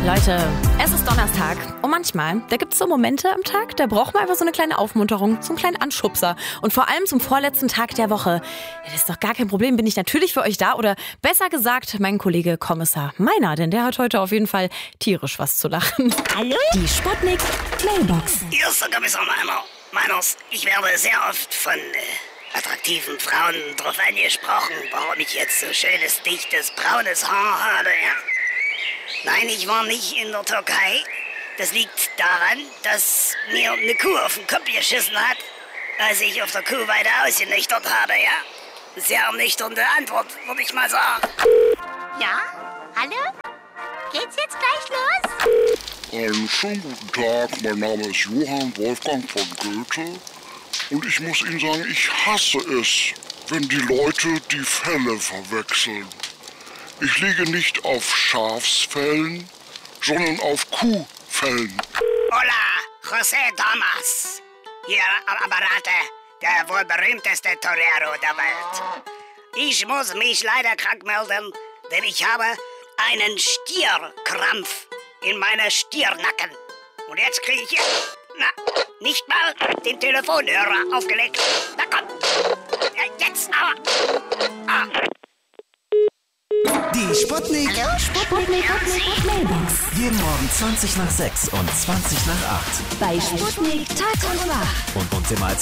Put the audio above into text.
Leute, es ist Donnerstag und manchmal, da gibt es so Momente am Tag, da braucht man einfach so eine kleine Aufmunterung, so einen kleinen Anschubser. Und vor allem zum vorletzten Tag der Woche. Ja, das ist doch gar kein Problem, bin ich natürlich für euch da. Oder besser gesagt, mein Kollege Kommissar Meiner, denn der hat heute auf jeden Fall tierisch was zu lachen. Hallo? Die Sputnik Mailbox. Hier ist der Kommissar Meiners. Ich werde sehr oft von attraktiven Frauen darauf angesprochen, warum ich jetzt so schönes, dichtes, braunes Haar habe, ja? Nein, ich war nicht in der Türkei. Das liegt daran, dass mir eine Kuh auf den Kopf geschissen hat, als ich auf der Kuhweide ausgenüchtert habe, ja? Sehr ernüchternde Antwort, würde ich mal sagen. Ja? Hallo? Geht's jetzt gleich los? Einen schönen guten Tag, mein Name ist Johann Wolfgang von Goethe und ich muss Ihnen sagen, ich hasse es, wenn die Leute die Felle verwechseln. Ich liege nicht auf Schafsfällen, sondern auf Kuhfällen. Hola, José Thomas. Hier am Apparate, der wohl berühmteste Torero der Welt. Ich muss mich leider krank melden, denn ich habe einen Stierkrampf in meiner Stirnacken. Und jetzt kriege ich hier, nicht mal den Telefonhörer aufgelegt. Na komm, ja, jetzt aber. Die Sputnik. Hallo? Sputnik Mailbox. Jeden Morgen 20 nach 6 und 20 nach 8. Bei Sputnik Tag und Wach. Und immer als